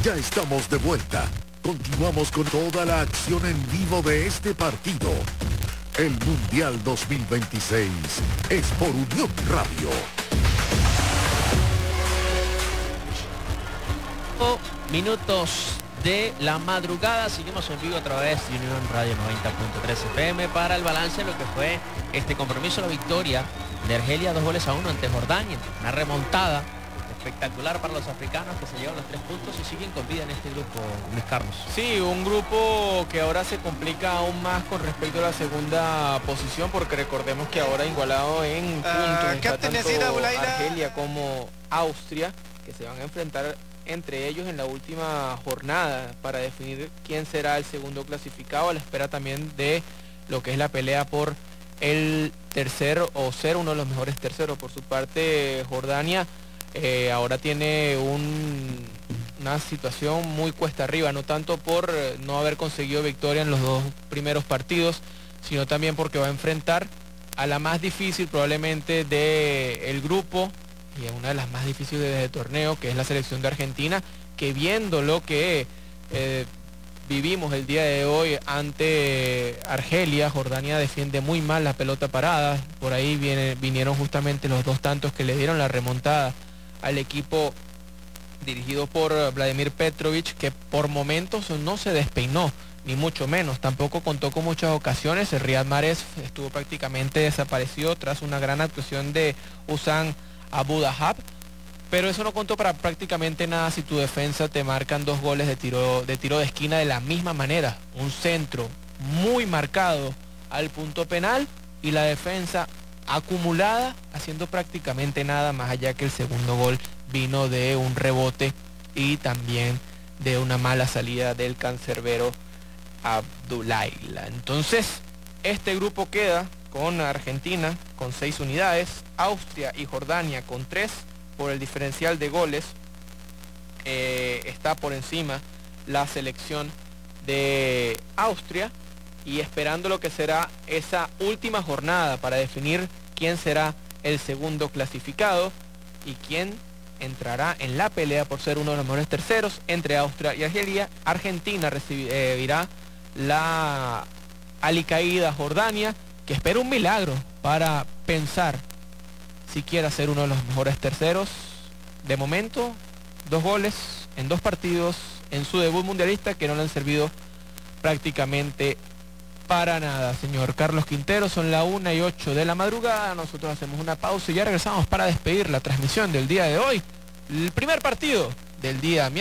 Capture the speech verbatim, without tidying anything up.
Ya estamos de vuelta. Continuamos con toda la acción en vivo de este partido. El Mundial dos mil veintiséis es por Unión Radio. Minutos de la madrugada, seguimos en vivo a través de Unión Radio noventa punto tres F M para el balance de lo que fue este compromiso, la victoria de Argelia, dos goles a uno ante Jordania, una remontada espectacular para los africanos que se llevan los tres puntos y siguen con vida en este grupo, Luis Carlos. Sí, un grupo que ahora se complica aún más con respecto a la segunda posición, porque recordemos que ahora igualado en puntos uh, está tanto Argelia como Austria, que se van a enfrentar entre ellos en la última jornada para definir quién será el segundo clasificado, a la espera también de lo que es la pelea por el tercero o ser uno de los mejores terceros. Por su parte, Jordania eh, ahora tiene un, una situación muy cuesta arriba, no tanto por no haber conseguido victoria en los dos primeros partidos, sino también porque va a enfrentar a la más difícil probablemente del grupo, y una de las más difíciles del torneo, que es la selección de Argentina, que viendo lo que eh, vivimos el día de hoy ante Argelia, Jordania defiende muy mal la pelota parada, por ahí viene, vinieron justamente los dos tantos que le dieron la remontada al equipo dirigido por Vladimir Petrovic, que por momentos no se despeinó, ni mucho menos, tampoco contó con muchas ocasiones. El Riyad Mahrez estuvo prácticamente desaparecido tras una gran actuación de Houssam Abu Dahab, pero eso no contó para prácticamente nada si tu defensa te marcan dos goles de tiro, de tiro de esquina de la misma manera, un centro muy marcado al punto penal y la defensa acumulada haciendo prácticamente nada, más allá que el segundo gol vino de un rebote y también de una mala salida del cancerbero Abdullaila. Entonces este grupo queda con Argentina con seis unidades, Austria y Jordania con tres, por el diferencial de goles eh, está por encima la selección de Austria, y esperando lo que será esa última jornada para definir quién será el segundo clasificado y quién entrará en la pelea por ser uno de los mejores terceros entre Austria y Argelia. Argentina recibirá la alicaída Jordania, que espera un milagro para pensar si quiere ser uno de los mejores terceros. De momento, dos goles en dos partidos en su debut mundialista que no le han servido prácticamente para nada. Señor Carlos Quintero, son la una y ocho de la madrugada. Nosotros hacemos una pausa y ya regresamos para despedir la transmisión del día de hoy. El primer partido del día